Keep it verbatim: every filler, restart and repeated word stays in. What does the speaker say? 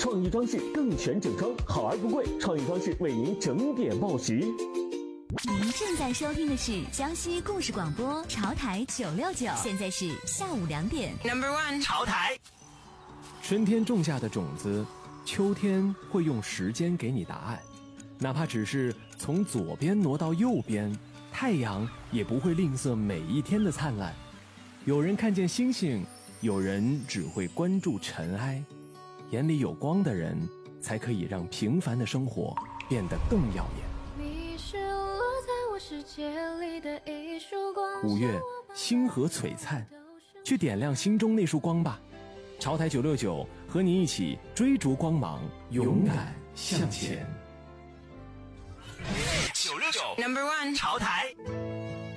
创意装饰更全整装，好而不贵。创意装饰为您整点报时。 您正在收听的是江西故事广播潮台九六九，现在是下午两点。 Number one， 潮台。 春天种下的种子，秋天会用时间给你答案。哪怕只是从左边挪到右边，太阳也不会吝啬每一天的灿烂。有人看见星星，有人只会关注尘埃。眼里有光的人，才可以让平凡的生活变得更耀眼。 你是落在我世界里的一束光。 五月，星河璀璨，去点亮心中那束光吧。潮台九六九和你一起追逐光芒，勇敢向前。 九六九 Number one， 潮台。